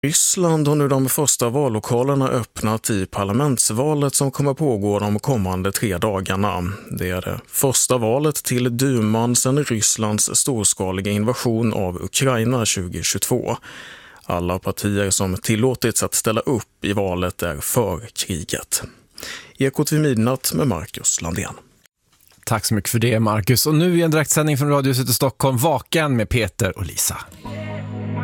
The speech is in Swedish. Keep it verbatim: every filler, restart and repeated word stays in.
Ryssland har nu de första vallokalerna öppnat i parlamentsvalet som kommer pågå de kommande tre dagarna. Det är det första valet till duman sedan Rysslands storskaliga invasion av Ukraina tjugohundratjugotvå. Alla partier som tillåtits att ställa upp i valet är för kriget. Ekot vid midnatt med Marcus Landén. Tack så mycket för det, Marcus. Och nu i en direktsändning från Radiohuset i Stockholm, Vaken med Peter och Lisa.